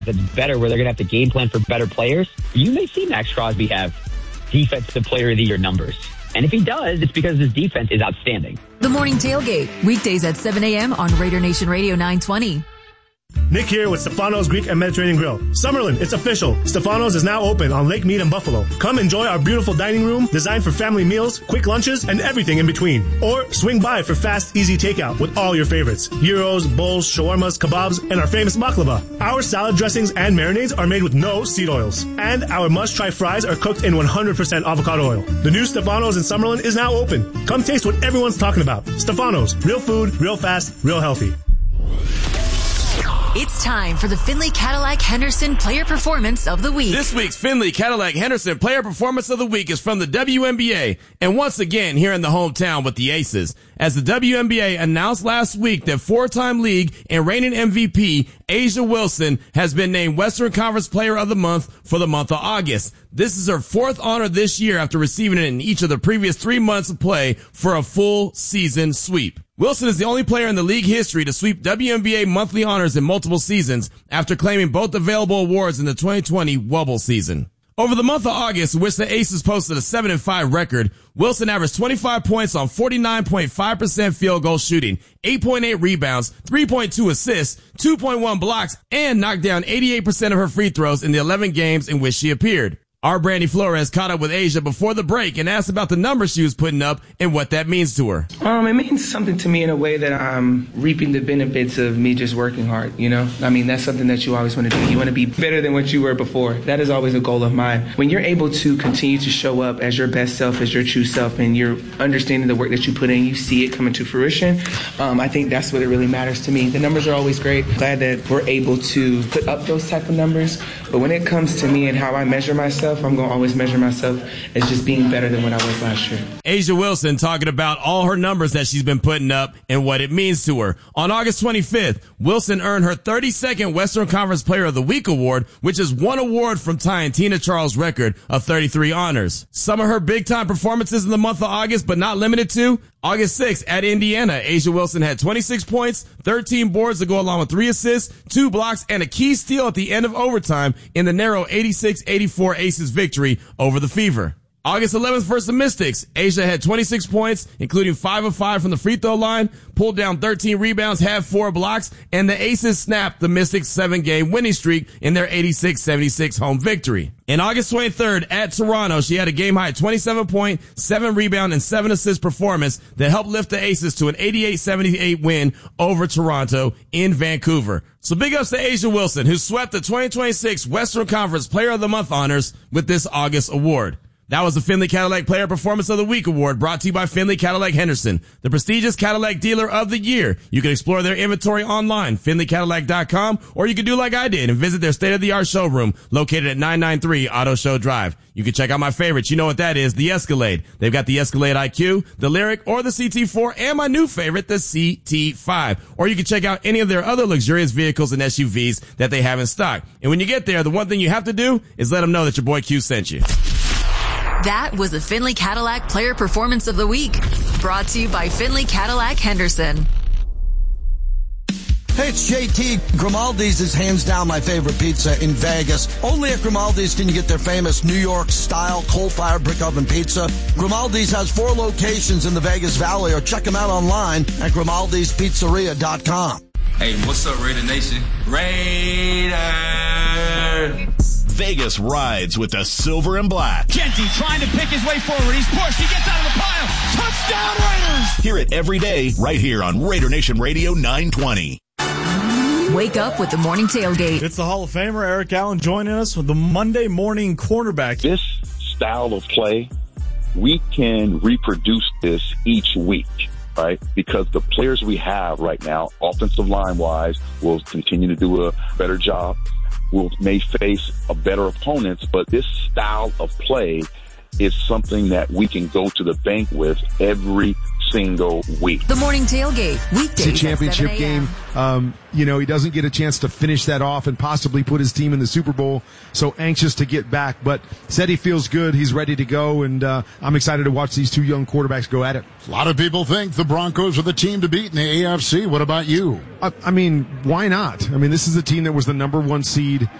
that's better, where they're going to have to game plan for better players, you may see Max Crosby have Defensive Player of the Year numbers. And if he does, it's because his defense is outstanding. The Morning Tailgate, weekdays at 7 a.m. on Raider Nation Radio 920. Nick here with Stefano's Greek and Mediterranean Grill. Summerlin, it's official. Stefano's is now open on Lake Mead and Buffalo. Come enjoy our beautiful dining room designed for family meals, quick lunches, and everything in between. Or swing by for fast, easy takeout with all your favorites. Gyros, bowls, shawarmas, kebabs, and our famous baklava. Our salad dressings and marinades are made with no seed oils. And our must-try fries are cooked in 100% avocado oil. The new Stefano's in Summerlin is now open. Come taste what everyone's talking about. Stefano's, real food, real fast, real healthy. It's time for the Findlay Cadillac Henderson Player Performance of the Week. This week's Findlay Cadillac Henderson Player Performance of the Week is from the WNBA, and once again here in the hometown with the Aces. As the WNBA announced last week that four-time league and reigning MVP A'ja Wilson has been named Western Conference Player of the Month for the month of August. This is her fourth honor this year after receiving it in each of the previous 3 months of play for a full season sweep. Wilson is the only player in the league history to sweep WNBA monthly honors in multiple seasons after claiming both available awards in the 2020 Wubble season. Over the month of August, in which the Aces posted a 7-5 record, Wilson averaged 25 points on 49.5% field goal shooting, 8.8 rebounds, 3.2 assists, 2.1 blocks, and knocked down 88% of her free throws in the 11 games in which she appeared. Our Brandy Flores caught up with A'ja before the break and asked about the numbers she was putting up and what that means to her. It means something to me in a way that I'm reaping the benefits of me just working hard, you know? I mean, that's something that you always want to do. You want to be better than what you were before. That is always a goal of mine. When you're able to continue to show up as your best self, as your true self, and you're understanding the work that you put in, you see it coming to fruition, I think that's what it really matters to me. The numbers are always great. Glad that we're able to put up those type of numbers. But when it comes to me and how I measure myself, I'm going to always measure myself as just being better than what I was last year. A'ja Wilson talking about all her numbers that she's been putting up and what it means to her. On August 25th, Wilson earned her 32nd Western Conference Player of the Week award, which is one award from tying Tina Charles' record of 33 honors. Some of her big-time performances in the month of August, but not limited to: August 6th at Indiana, A'ja Wilson had 26 points, 13 boards to go along with 3 assists, 2 blocks, and a key steal at the end of overtime in the narrow 86-84 Aces victory over the Fever. August 11th versus the Mystics, A'ja had 26 points, including 5 of 5 from the free throw line, pulled down 13 rebounds, had 4 blocks, and the Aces snapped the Mystics' 7-game winning streak in their 86-76 home victory. In August 23rd at Toronto, she had a game-high 27-point, 7-rebound, and 7-assist performance that helped lift the Aces to an 88-78 win over Toronto in Vancouver. So big ups to A'ja Wilson, who swept the 2026 Western Conference Player of the Month honors with this August award. That was the Findlay Cadillac Player Performance of the Week award, brought to you by Findlay Cadillac Henderson, the prestigious Cadillac dealer of the year. You can explore their inventory online, FindlayCadillac.com, or you can do like I did and visit their state-of-the-art showroom located at 993 Auto Show Drive. You can check out my favorites. You know what that is, the Escalade. They've got the Escalade IQ, the Lyric, or the CT4, and my new favorite, the CT5. Or you can check out any of their other luxurious vehicles and SUVs that they have in stock. And when you get there, the one thing you have to do is let them know that your boy Q sent you. That was the Findlay Cadillac Player Performance of the Week, brought to you by Findlay Cadillac Henderson. Hey, it's JT. Grimaldi's is hands down my favorite pizza in Vegas. Only at Grimaldi's can you get their famous New York-style coal-fired brick oven pizza. Grimaldi's has 4 locations in the Vegas Valley, or check them out online at Grimaldi'sPizzeria.com. Hey, what's up, Raider Nation? Raider! Vegas rides with the silver and black. Genty trying to pick his way forward. He's pushed. He gets out of the pile. Touchdown, Raiders! Hear it every day right here on Raider Nation Radio 920. Wake up with the Morning Tailgate. It's the Hall of Famer Eric Allen joining us with the Monday Morning Cornerback. This style of play, we can reproduce this each week, right? Because the players we have right now, offensive line-wise, will continue to do a better job. May face a better opponents, but this style of play is something that we can go to the bank with every single week. The Morning Tailgate, weekdays It's a championship at 7 a.m. game. He doesn't get a chance to finish that off and possibly put his team in the Super Bowl. So anxious to get back, but said he feels good. He's ready to go, and I'm excited to watch these two young quarterbacks go at it. A lot of people think the Broncos are the team to beat in the AFC. What about you? I mean, why not? I mean, this is a team that was the number 1 seed